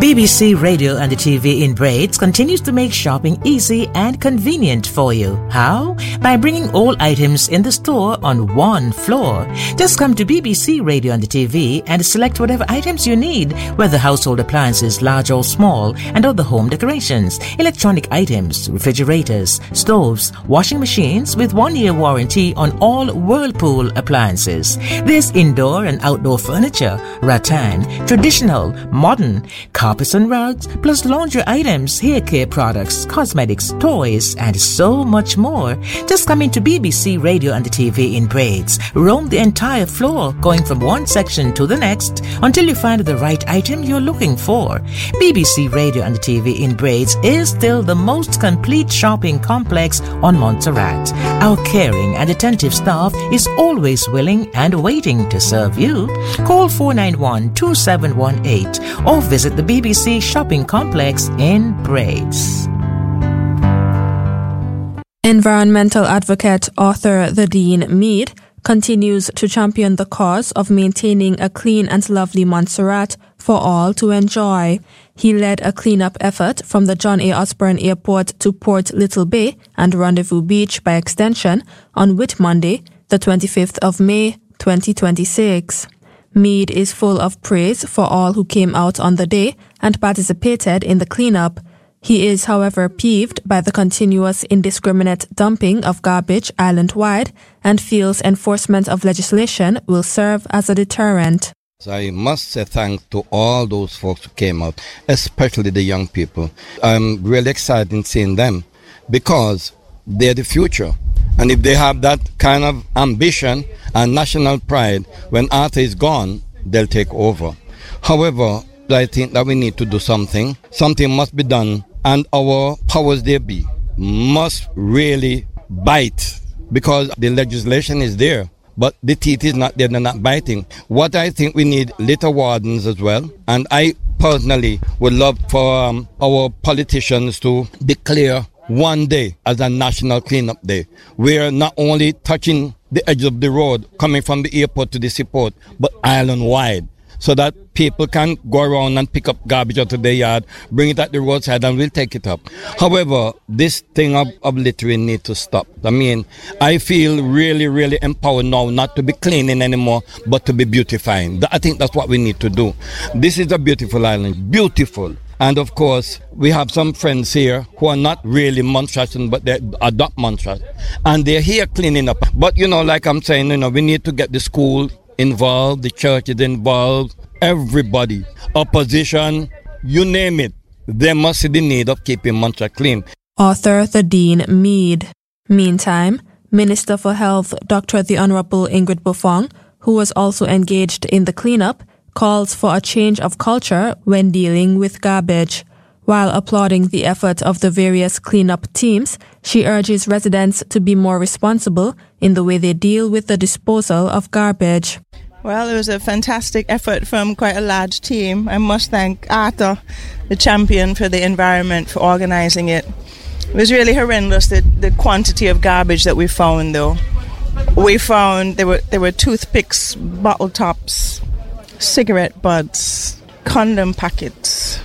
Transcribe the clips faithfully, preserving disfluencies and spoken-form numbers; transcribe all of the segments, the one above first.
B B C Radio and the T V in Braids continues to make shopping easy and convenient for you. How? By bringing all items in the store on one floor. Just come to B B C Radio and the T V and select whatever items you need, whether household appliances large or small, and other home decorations, electronic items, refrigerators, stoves, washing machines with one-year warranty on all Whirlpool appliances. There's indoor and outdoor furniture, rattan, traditional, modern, carpets and rugs, plus laundry items, hair care products, cosmetics, toys, and so much more. Just come into B B C Radio and the T V in Braids. Roam the entire floor, going from one section to the next until you find the right item you're looking for. B B C Radio and the T V in Braids is still the most complete shopping complex on Montserrat. Our caring and attentive staff is always willing and waiting to serve you. Call four nine one, two seven one eight or visit the B B C Shopping Complex in Braids. Environmental advocate Arthur the Dean Meade continues to champion the cause of maintaining a clean and lovely Montserrat for all to enjoy. He led a cleanup effort from the John A. Osborne Airport to Port Little Bay and Rendezvous Beach by extension on Whit Monday, the twenty-fifth of May, twenty twenty-six. Meade is full of praise for all who came out on the day and participated in the cleanup. He is, however, peeved by the continuous indiscriminate dumping of garbage island-wide and feels enforcement of legislation will serve as a deterrent. I must say thanks to all those folks who came out, especially the young people. I'm really excited in seeing them because they're the future. And if they have that kind of ambition and national pride, when Arthur is gone, they'll take over. However, I think that we need to do something. Something must be done, and our powers there be must really bite, because the legislation is there, but the teeth is not there, they're not biting. What I think we need litter wardens as well, and I personally would love for um, our politicians to declare one day as a national cleanup day. We're not only touching the edge of the road coming from the airport to the seaport, but island-wide, so that people can go around and pick up garbage out of their yard, bring it at the roadside, and we'll take it up. However, this thing of, of littering needs to stop. I mean, I feel really, really empowered now not to be cleaning anymore, but to be beautifying. I think that's what we need to do. This is a beautiful island, beautiful. And of course, we have some friends here who are not really Montserratians, but they adopt Montserrat. And they're here cleaning up. But, you know, like I'm saying, you know, we need to get the school involved, the church is involved, everybody, opposition, you name it. They must see the need of keeping Montserrat clean. Arthur the Dean Meade. Meantime, Minister for Health Doctor the Honourable Ingrid Buffong, who was also engaged in the cleanup, calls for a change of culture when dealing with garbage. While applauding the effort of the various cleanup teams, she urges residents to be more responsible in the way they deal with the disposal of garbage. Well, it was a fantastic effort from quite a large team. I must thank Arthur, the champion for the environment, for organizing it. It was really horrendous, the, the quantity of garbage that we found, though. We found there were there were toothpicks, bottle tops, cigarette butts, condom packets,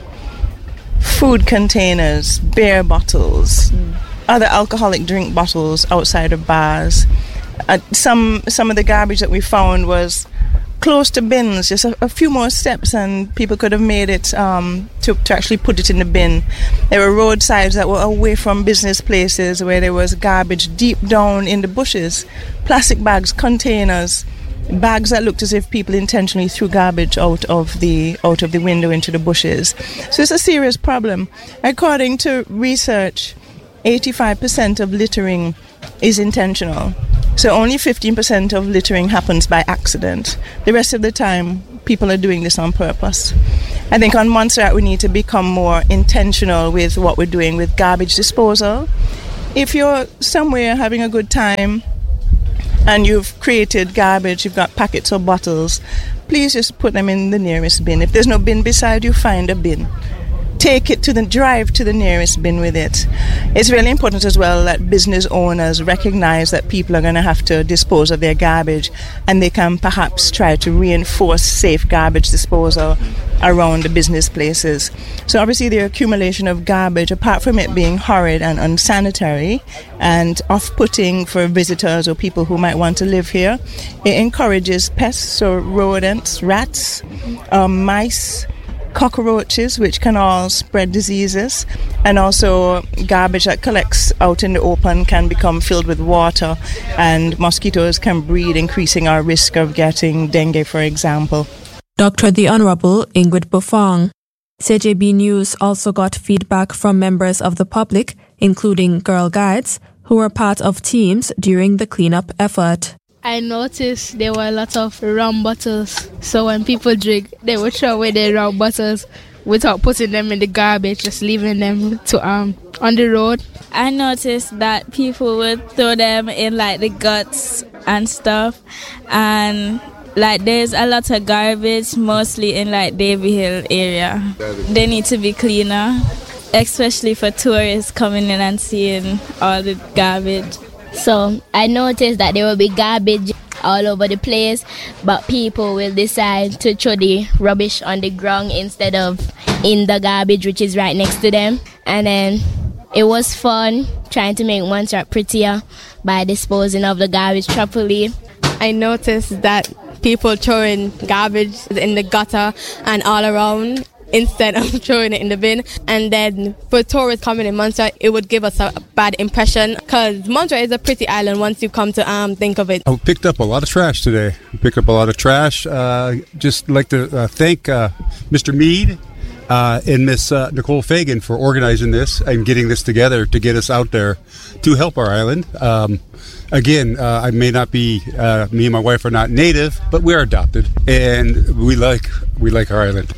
food containers, beer bottles, mm. other alcoholic drink bottles outside of bars. Uh, some some of the garbage that we found was close to bins, just a, a few more steps and people could have made it um, to, to actually put it in the bin. There were roadsides that were away from business places where there was garbage deep down in the bushes, plastic bags, containers, bags that looked as if people intentionally threw garbage out of the out of the window into the bushes. So it's a serious problem. According to research, eighty-five percent of littering is intentional. So only fifteen percent of littering happens by accident. The rest of the time, people are doing this on purpose. I think on Montserrat we need to become more intentional with what we're doing with garbage disposal. If you're somewhere having a good time and you've created garbage, you've got packets or bottles, please just put them in the nearest bin. If there's no bin beside you, find a bin. Take it to the drive to the nearest bin with it. It's really important as well that business owners recognize that people are going to have to dispose of their garbage, and they can perhaps try to reinforce safe garbage disposal around the business places. So obviously the accumulation of garbage, apart from it being horrid and unsanitary and off-putting for visitors or people who might want to live here, it encourages pests, so rodents, rats, um, mice, cockroaches, which can all spread diseases, and also garbage that collects out in the open can become filled with water, and mosquitoes can breed, increasing our risk of getting dengue, for example. Doctor The Honourable Ingrid Buffong. C J B News also got feedback from members of the public, including Girl Guides, who were part of teams during the cleanup effort. I noticed there were a lot of rum bottles, so when people drink, they would throw away their rum bottles without putting them in the garbage, just leaving them to um on the road. I noticed that people would throw them in like the guts and stuff, and like there's a lot of garbage, mostly in like Davy Hill area. They need to be cleaner, especially for tourists coming in and seeing all the garbage. So I noticed that there will be garbage all over the place, but people will decide to throw the rubbish on the ground instead of in the garbage, which is right next to them. And then it was fun trying to make Montserrat prettier by disposing of the garbage properly. I noticed that people throwing garbage in the gutter and all around instead of throwing it in the bin. And then for tourists coming in Montserrat, it would give us a bad impression, because Montserrat is a pretty island once you come to um think of it. I picked up a lot of trash today. Picked up a lot of trash. Uh, just like to uh, thank uh, Mister Mead uh, and Miss uh, Nicole Fagan for organizing this and getting this together to get us out there to help our island. Um, Again, uh, I may not be, uh, me and my wife are not native, but we are adopted, and we like we like our island.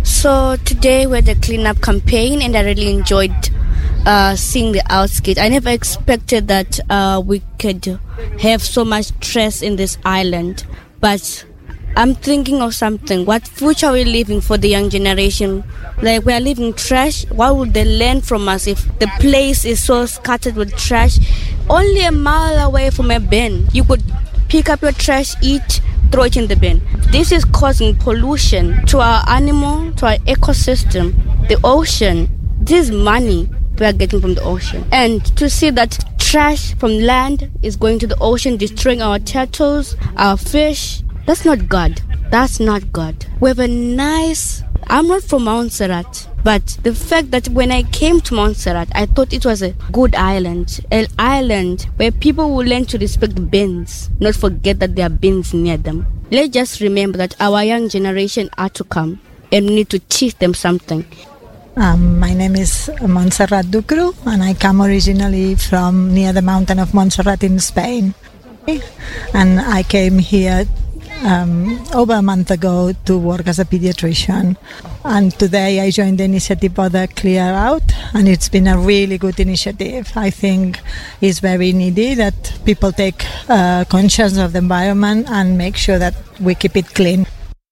So today we're the cleanup campaign, and I really enjoyed uh, seeing the outskirts. I never expected that uh, we could have so much trash in this island, but I'm thinking of something. What future are we leaving for the young generation? Like, we are leaving trash. What would they learn from us if the place is so scattered with trash? Only a mile away from a bin, you could pick up your trash, eat, throw it in the bin. This is causing pollution to our animal, to our ecosystem, the ocean. This is money we are getting from the ocean. And to see that trash from land is going to the ocean, destroying our turtles, our fish, that's not God. That's not God. We have a nice... I'm not from Montserrat, but the fact that when I came to Montserrat, I thought it was a good island. An island where people will learn to respect bins, not forget that there are bins near them. Let's just remember that our young generation are to come, and we need to teach them something. Um, my name is Montserrat Ducru, and I come originally from near the mountain of Montserrat in Spain. And I came here Um, over a month ago to work as a pediatrician, and today I joined the initiative of the Clear Out, and it's been a really good initiative. I think it's very needed that people take uh, conscience of the environment and make sure that we keep it clean.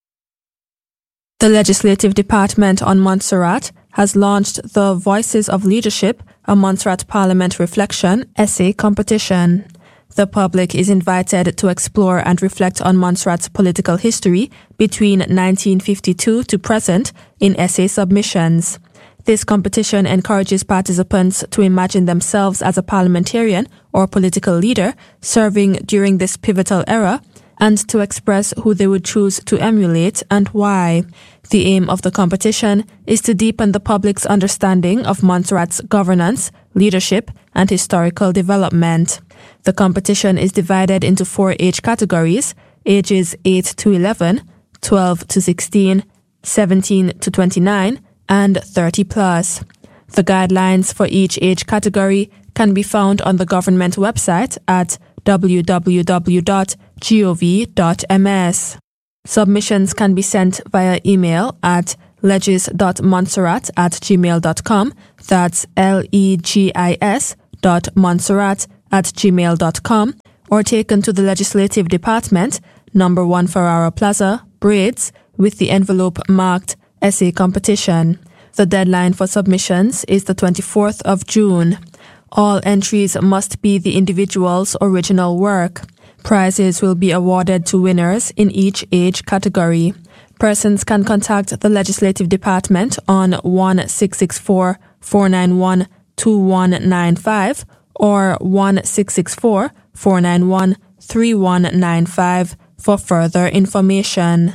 The Legislative Department on Montserrat has launched the Voices of Leadership, a Montserrat Parliament Reflection essay competition. The public is invited to explore and reflect on Montserrat's political history between nineteen fifty-two to present in essay submissions. This competition encourages participants to imagine themselves as a parliamentarian or political leader serving during this pivotal era, and to express who they would choose to emulate and why. The aim of the competition is to deepen the public's understanding of Montserrat's governance, leadership, and historical development. The competition is divided into four age categories: ages eight to eleven, twelve to sixteen, seventeen to twenty-nine, and thirty plus. The guidelines for each age category can be found on the government website at w w w dot gov dot m s. Submissions can be sent via email at legis dot montserrat at gmail dot com. That's L E G I S dot montserrat at gmail dot com, or taken to the Legislative Department, number one Ferrara Plaza, Braids, with the envelope marked Essay Competition. The deadline for submissions is the twenty-fourth of June. All entries must be the individual's original work. Prizes will be awarded to winners in each age category. Persons can contact the Legislative Department on one six six four, four nine one, two one nine five or one six six four, four nine one, three one nine five for further information.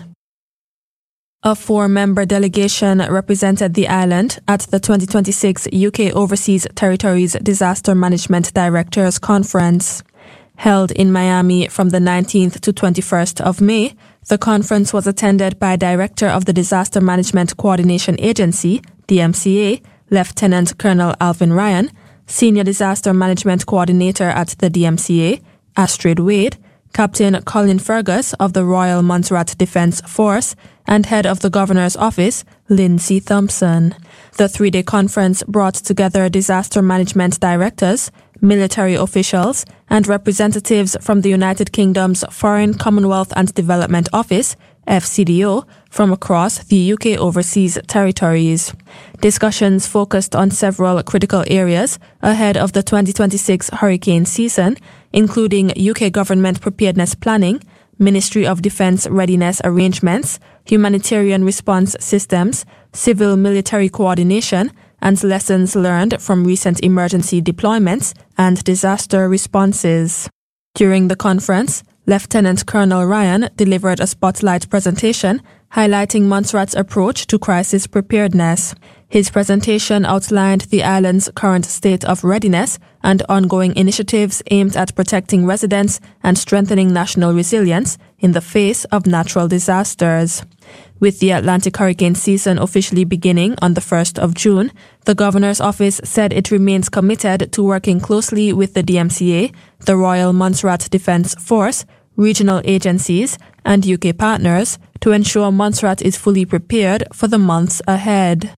A four-member delegation represented the island at the twenty twenty-six U K Overseas Territories Disaster Management Directors Conference. Held in Miami from the nineteenth to twenty-first of May, the conference was attended by Director of the Disaster Management Coordination Agency, D M C A, Lieutenant Colonel Alvin Ryan, Senior Disaster Management Coordinator at the D M C A, Astrid Wade, Captain Colin Fergus of the Royal Montserrat Defence Force, and Head of the Governor's Office, Lindsay Thompson. The three-day conference brought together disaster management directors, military officials, and representatives from the United Kingdom's Foreign, Commonwealth and Development Office, F C D O, from across the U K overseas territories. Discussions focused on several critical areas ahead of the twenty twenty-six hurricane season, including U K government preparedness planning, Ministry of Defence readiness arrangements, humanitarian response systems, civil-military coordination, and lessons learned from recent emergency deployments and disaster responses. During the conference, Lieutenant Colonel Ryan delivered a spotlight presentation highlighting Montserrat's approach to crisis preparedness. His presentation outlined the island's current state of readiness and ongoing initiatives aimed at protecting residents and strengthening national resilience in the face of natural disasters. With the Atlantic hurricane season officially beginning on the first of June, the Governor's Office said it remains committed to working closely with the D M C A, the Royal Montserrat Defence Force, regional agencies, and U K partners to ensure Montserrat is fully prepared for the months ahead.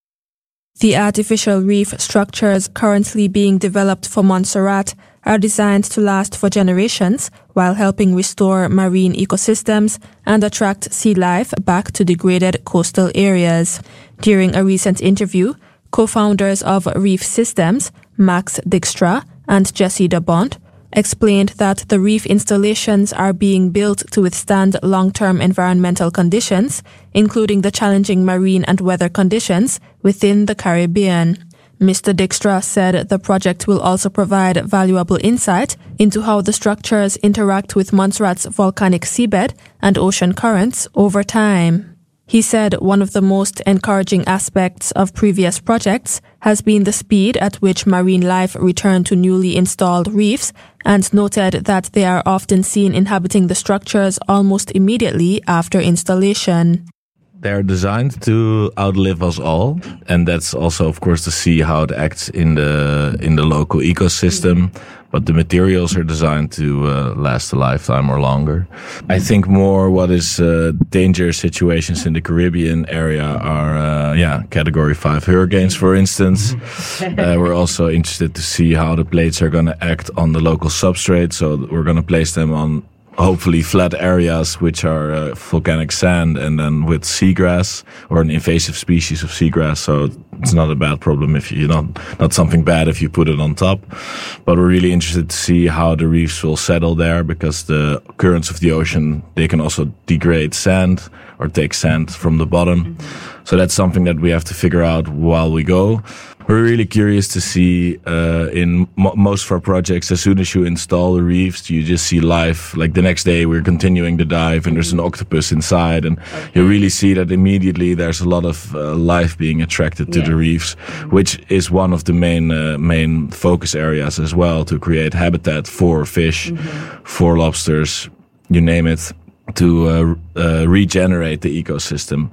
The artificial reef structures currently being developed for Montserrat are designed to last for generations while helping restore marine ecosystems and attract sea life back to degraded coastal areas. During a recent interview, co-founders of Reef Systems, Max Dijkstra and Jesse de Bont, explained that the reef installations are being built to withstand long-term environmental conditions, including the challenging marine and weather conditions within the Caribbean. Mister Dijkstra said the project will also provide valuable insight into how the structures interact with Montserrat's volcanic seabed and ocean currents over time. He said one of the most encouraging aspects of previous projects has been the speed at which marine life returned to newly installed reefs, and noted that they are often seen inhabiting the structures almost immediately after installation. They're designed to outlive us all, and that's also, of course, to see how it acts in the in the local ecosystem. But the materials are designed to uh, last a lifetime or longer. I think more what is uh, dangerous situations in the Caribbean area are, uh, yeah, Category five hurricanes, for instance. uh, we're also interested to see how the plates are going to act on the local substrate. So we're going to place them on hopefully flat areas which are uh, volcanic sand, and then with seagrass or an invasive species of seagrass. So it's not a bad problem if you not not something bad if you put it on top. But we're really interested to see how the reefs will settle there, because the currents of the ocean, they can also degrade sand or take sand from the bottom. So that's something that we have to figure out while we go. We're really curious to see uh, in mo- most of our projects, as soon as you install the reefs, you just see life. Like the next day, we're continuing to dive, and there's an octopus inside, and you really see that immediately there's a lot of uh, life being attracted to yeah. the reefs, which is one of the main uh, main focus areas as well, to create habitat for fish, mm-hmm. for lobsters, you name it, to uh, uh, regenerate the ecosystem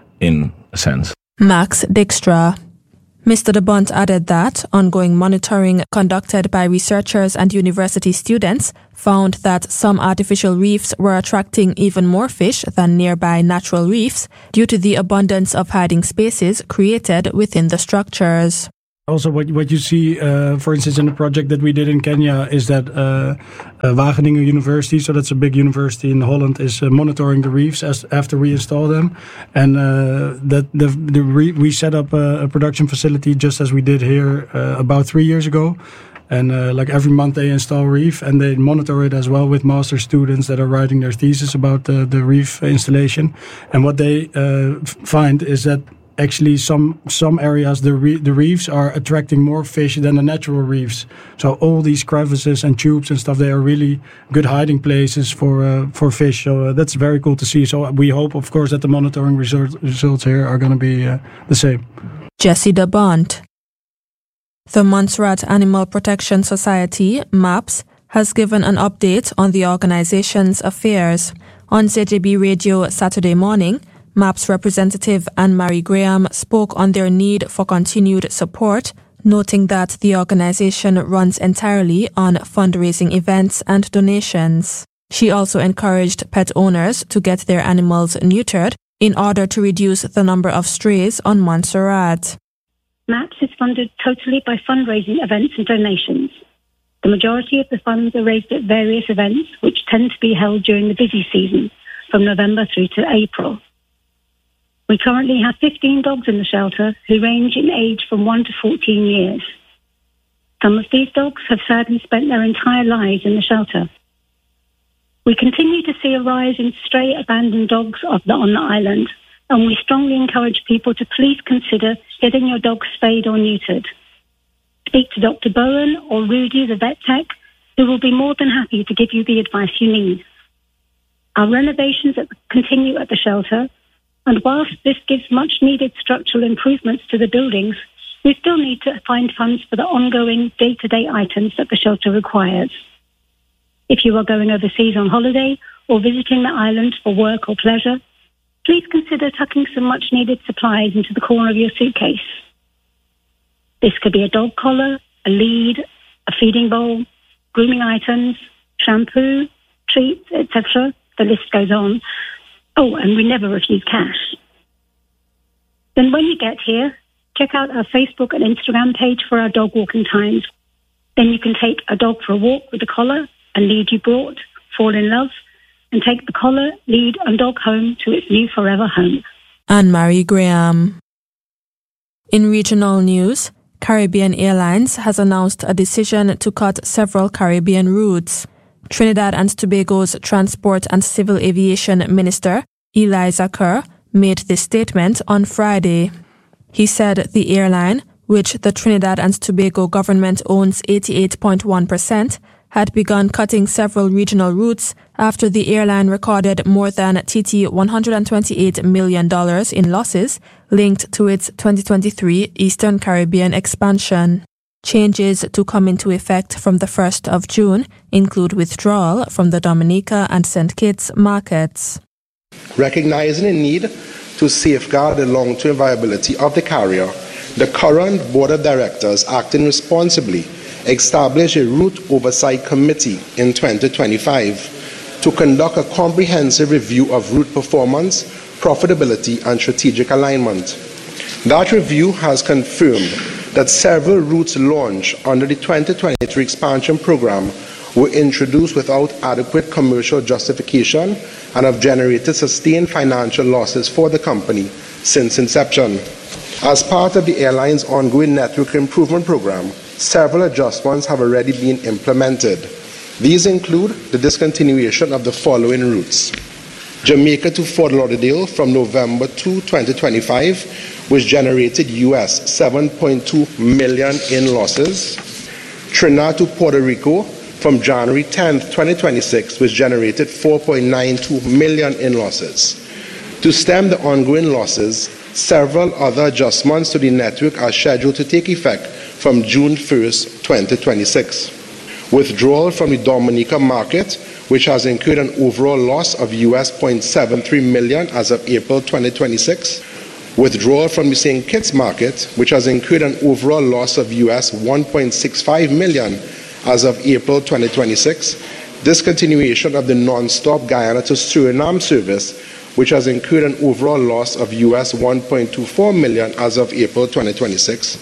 in a sense. Max Dijkstra. Mister de Bont added that ongoing monitoring conducted by researchers and university students found that some artificial reefs were attracting even more fish than nearby natural reefs due to the abundance of hiding spaces created within the structures. Also, what what you see, uh, for instance, in the project that we did in Kenya, is that uh, uh, Wageningen University, so that's a big university in Holland, is uh, monitoring the reefs as after we install them, and uh, that the the re- we set up a, a production facility just as we did here uh, about three years ago. And uh, like every month they install reef, and they monitor it as well with master students that are writing their thesis about the, the reef installation. And what they uh, find is that actually some some areas the re- the reefs are attracting more fish than the natural reefs. So all these crevices and tubes and stuff, they are really good hiding places for uh, for fish. So uh, that's very cool to see. So we hope, of course, that the monitoring result, results here are going to be uh, the same. Jesse de Bont. The Montserrat Animal Protection Society, MAPS, has given an update on the organization's affairs. On Z J B Radio Saturday morning, MAPS representative Anne-Marie Graham spoke on their need for continued support, noting that the organization runs entirely on fundraising events and donations. She also encouraged pet owners to get their animals neutered in order to reduce the number of strays on Montserrat. MAPS is funded totally by fundraising events and donations. The majority of the funds are raised at various events, which tend to be held during the busy season, from November through to April. We currently have fifteen dogs in the shelter who range in age from one to fourteen years. Some of these dogs have sadly spent their entire lives in the shelter. We continue to see a rise in stray abandoned dogs on the island, and we strongly encourage people to please consider getting your dog spayed or neutered. Speak to Doctor Bowen or Rudy, the vet tech, who will be more than happy to give you the advice you need. Our renovations continue at the shelter, and whilst this gives much needed structural improvements to the buildings, we still need to find funds for the ongoing day-to-day items that the shelter requires. If you are going overseas on holiday or visiting the island for work or pleasure, please consider tucking some much-needed supplies into the corner of your suitcase. This could be a dog collar, a lead, a feeding bowl, grooming items, shampoo, treats, et cetera. The list goes on. Oh, and we never refuse cash. Then when you get here, check out our Facebook and Instagram page for our dog walking times. Then you can take a dog for a walk with the collar, a lead you brought, fall in love, and take the collar, lead and dog home to its new forever home. Anne-Marie Graham. In regional news, Caribbean Airlines has announced a decision to cut several Caribbean routes. Trinidad and Tobago's Transport and Civil Aviation Minister, Eliza Kerr, made this statement on Friday. He said the airline, which the Trinidad and Tobago government owns eighty-eight point one percent, had begun cutting several regional routes after the airline recorded more than T T one hundred twenty-eight million dollars in losses linked to its twenty twenty-three Eastern Caribbean expansion. Changes to come into effect from the first of June include withdrawal from the Dominica and Saint Kitts markets. Recognizing the need to safeguard the long-term viability of the carrier, the current Board of Directors, acting responsibly, established a Route Oversight Committee in twenty twenty-five to conduct a comprehensive review of route performance, profitability, and strategic alignment. That review has confirmed that several routes launched under the twenty twenty-three expansion program were introduced without adequate commercial justification and have generated sustained financial losses for the company since inception. As part of the airline's ongoing network improvement program, several adjustments have already been implemented. These include the discontinuation of the following routes: Jamaica to Fort Lauderdale from November second, twenty twenty-five, which generated U S seven point two million dollars in losses. Trinidad to Puerto Rico from January tenth, twenty twenty-six, which generated four point nine two million dollars in losses. To stem the ongoing losses, several other adjustments to the network are scheduled to take effect from June first, twenty twenty-six. Withdrawal from the Dominica market, which has incurred an overall loss of U S zero point seven three million dollars as of April twenty twenty-six. Withdrawal from the Saint Kitts market, which has incurred an overall loss of U S one point six five million dollars as of April twenty twenty-six. Discontinuation of the non-stop Guyana to Suriname service, which has incurred an overall loss of U S one point two four million dollars as of April twenty twenty-six.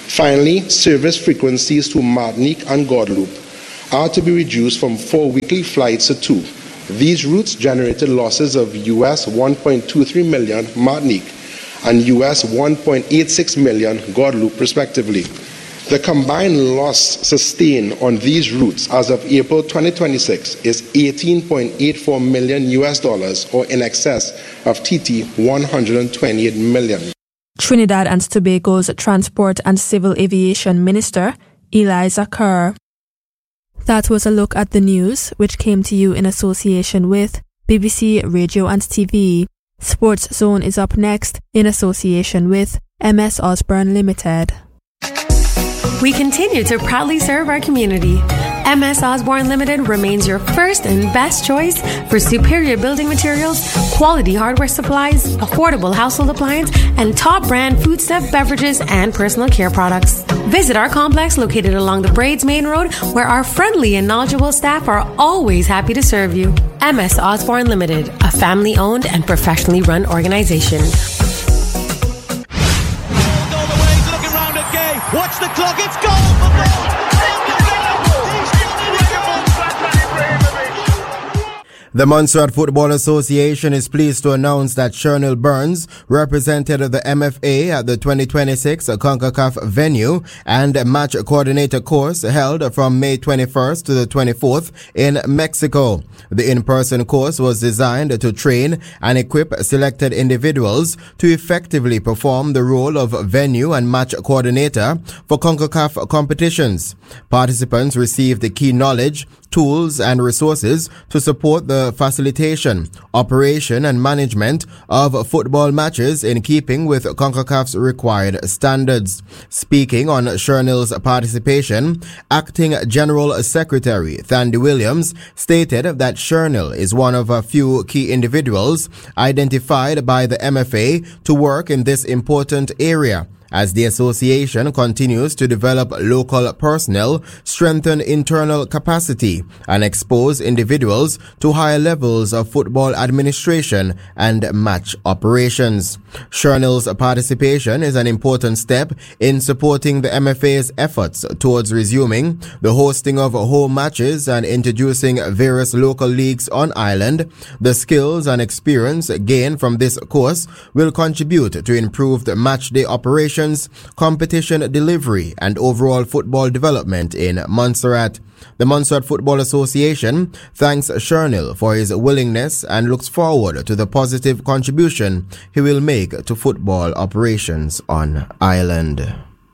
Finally, service frequencies to Martinique and Guadeloupe are to be reduced from four weekly flights to two. These routes generated losses of U S one point two three million Martinique and U S one point eight six million Guadeloupe, respectively. The combined loss sustained on these routes as of April twenty twenty-six is eighteen point eight four million U S dollars, or in excess of T T one hundred twenty-eight million. Trinidad and Tobago's Transport and Civil Aviation Minister, Eliza Kerr. That was a look at the news, which came to you in association with B B C Radio and T V. Sports Zone is up next in association with M S Osborne Limited. We continue to proudly serve our community. M S Osborne Limited remains your first and best choice for superior building materials, quality hardware supplies, affordable household appliance, and top brand foodstuff, beverages, and personal care products. Visit our complex located along the Braids Main Road, where our friendly and knowledgeable staff are always happy to serve you. M S Osborne Limited, a family-owned and professionally run organization. Watch the clock, it's goal for Bolt! The Montserrat Football Association is pleased to announce that Shernil Burns represented the M F A at the twenty twenty-six CONCACAF venue and match coordinator course held from May twenty-first to the twenty-fourth in Mexico. The in-person course was designed to train and equip selected individuals to effectively perform the role of venue and match coordinator for CONCACAF competitions. Participants received the key knowledge, tools and resources to support the facilitation, operation and management of football matches in keeping with CONCACAF's required standards. Speaking on Shernil's participation, Acting General Secretary Thandi Williams stated that Shernil is one of a few key individuals identified by the M F A to work in this important area, as the association continues to develop local personnel, strengthen internal capacity, and expose individuals to higher levels of football administration and match operations. Shernil's participation is an important step in supporting the M F A's efforts towards resuming the hosting of home matches and introducing various local leagues on island. The skills and experience gained from this course will contribute to improved match day operations, competition delivery, and overall football development in Montserrat. The Montserrat Football Association thanks Shernil for his willingness and looks forward to the positive contribution he will make to football operations on island.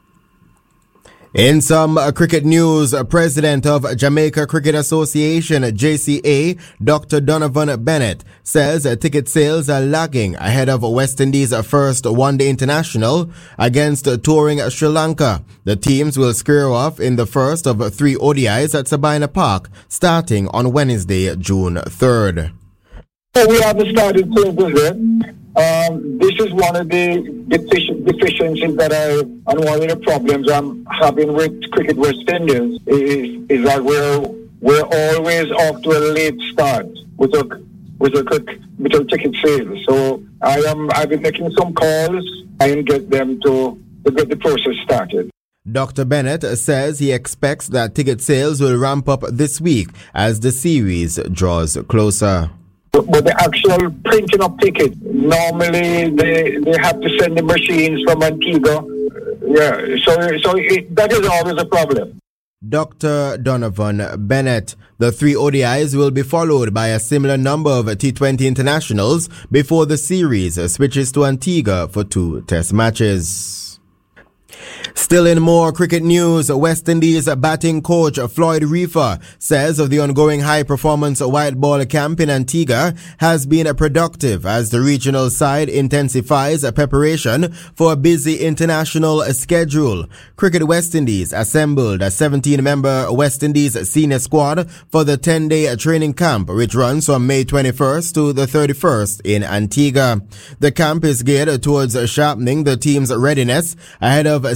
In some uh, cricket news, uh, President of Jamaica Cricket Association, J C A, Doctor Donovan Bennett, says uh, ticket sales are lagging ahead of West Indies' first one-day international against uh, touring Sri Lanka. The teams will square off in the first of uh, three O D Is at Sabina Park, starting on Wednesday, June third. We have started to visit. Um, this is one of the defici- deficiencies that I, and one of the problems I'm having with Cricket West Indies is, is that we're we're always off to a late start with a with a with a ticket sales. So I am I've been making some calls and get them to, to get the process started. Doctor Bennett says he expects that ticket sales will ramp up this week as the series draws closer. But the actual printing of tickets, normally they they have to send the machines from Antigua. Yeah, so so it, that is always a problem. Doctor Donovan Bennett. The three O D Is will be followed by a similar number of T twenty internationals before the series switches to Antigua for two test matches. Still in more cricket news, West Indies batting coach Floyd Reefer says of the ongoing high-performance white ball camp in Antigua has been productive as the regional side intensifies preparation for a busy international schedule. Cricket West Indies assembled a seventeen-member West Indies senior squad for the ten-day training camp, which runs from May twenty-first to the thirty-first in Antigua. The camp is geared towards sharpening the team's readiness ahead of several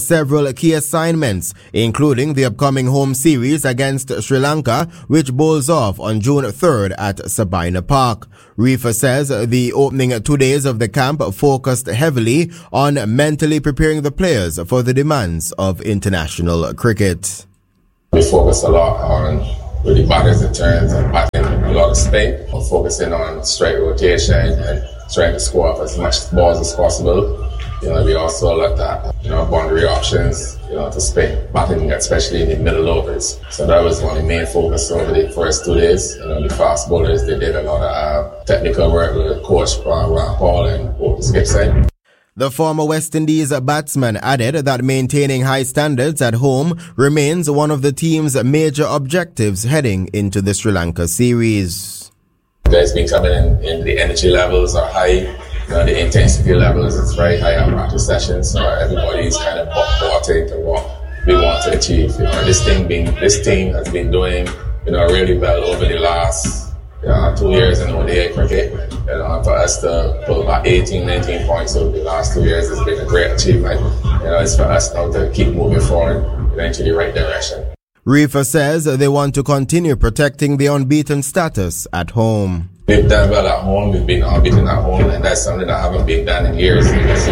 several key assignments, including the upcoming home series against Sri Lanka, which bowls off on June third at Sabina Park. Reefer says the opening two days of the camp focused heavily on mentally preparing the players for the demands of international cricket. We focus a lot on really batters and turns and batting a lot of spin. We're focusing on straight rotation and trying to score up as much balls as possible. You know, we also looked at, you know, boundary options, you know, to spin, batting, especially in the middle overs. So that was one of the main focus over the first two days. You know, the fast bowlers, they did a lot of uh, technical work with coach Ron Paul and both the skip side. The former West Indies batsman added that maintaining high standards at home remains one of the team's major objectives heading into the Sri Lanka series. Guys been coming in, in the energy levels are high. You know, the intensity levels is very high on practice sessions, so everybody's kind of bought into what we want to achieve. You know, this thing being, this team has been doing, you know, really well over the last you know, two years in O D I cricket. You know, for us to pull about eighteen, nineteen points over the last two years has been a great achievement. You know, it's for us now to keep moving forward, you know, into the right direction. Reefer says they want to continue protecting the unbeaten status at home. We've done well at home, we've been unbeaten at home, and that's something that haven't been done in years.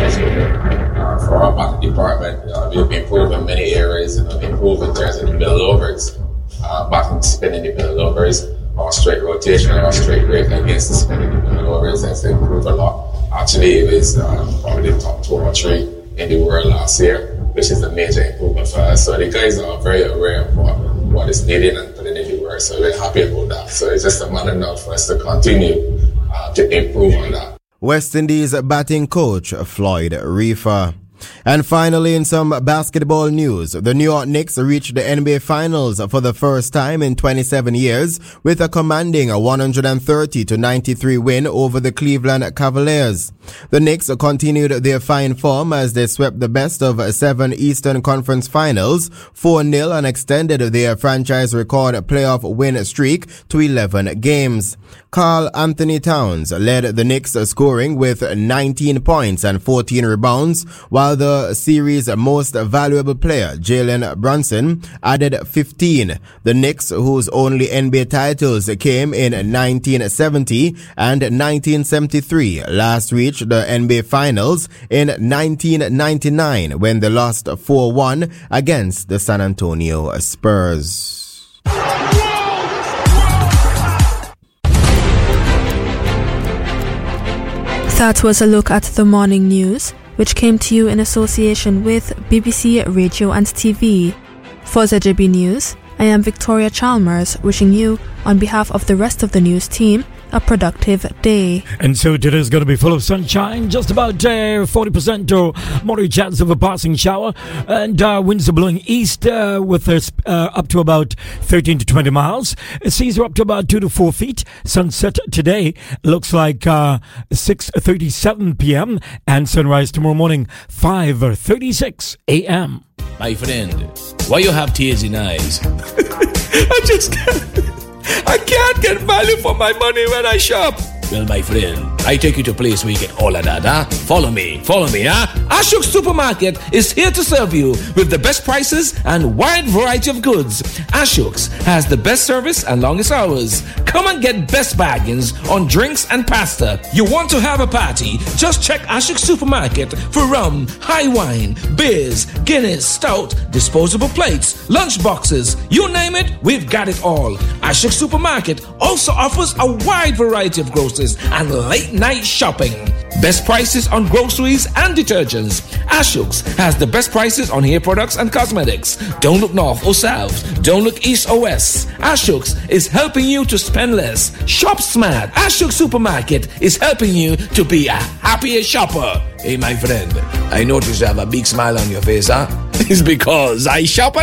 Uh, for our batting department, uh, we've improved in many areas, and we've improved in terms of the middle overs, uh, batting, spinning the middle overs, our straight rotation, our straight rate against the spinning the middle overs, has improved a lot. Actually, it was um, probably the top two or three in the world last year, which is a major improvement for us. So the guys are very aware of what, what is needed and putting in the work. So we're happy about that. So it's just a matter now for us to continue uh, to improve on that. West Indies batting coach Floyd Reefer. And finally, in some basketball news, the New York Knicks reached the N B A Finals for the first time in twenty-seven years with a commanding one thirty to ninety-three win over the Cleveland Cavaliers. The Knicks continued their fine form as they swept the best of seven Eastern Conference Finals four nil and extended their franchise record playoff win streak to eleven games. Karl Anthony Towns led the Knicks scoring with nineteen points and fourteen rebounds, while the series' most valuable player, Jalen Brunson, added fifteen. The Knicks, whose only N B A titles came in nineteen seventy and nineteen seventy-three, last reached the N B A Finals in nineteen ninety-nine when they lost four one against the San Antonio Spurs. That was a look at the morning news, which came to you in association with B B C Radio and T V. For Z J B News, I am Victoria Chalmers, wishing you, on behalf of the rest of the news team, a productive day. And so today's going to be full of sunshine, just about uh, forty percent or moderate chance of a passing shower, and uh, winds are blowing east uh, with uh, uh, up to about thirteen to twenty miles. Seas are up to about two to four feet. Sunset today looks like uh, six thirty-seven p.m. and sunrise tomorrow morning five thirty-six a.m. My friend, why you have tears in eyes? I just can't. I can't get value for my money when I shop. Well, my friend, I take you to a place where you get all of that, huh? Follow me, follow me, huh? Ashok Supermarket is here to serve you with the best prices and wide variety of goods. Ashok's has the best service and longest hours. Come and get best bargains on drinks and pasta. You want to have a party? Just check Ashok Supermarket for rum, high wine, beers, Guinness, stout, disposable plates, lunch boxes. You name it, we've got it all. Ashok Supermarket also offers a wide variety of groceries and late night shopping. Best prices on groceries and detergents. Ashok's has the best prices on hair products and cosmetics. Don't look north or south. Don't look east or west. Ashok's is helping you to spend less. Shop smart. Ashok Supermarket is helping you to be a happier shopper. Hey, my friend, I notice you have a big smile on your face, huh? It's because I shop at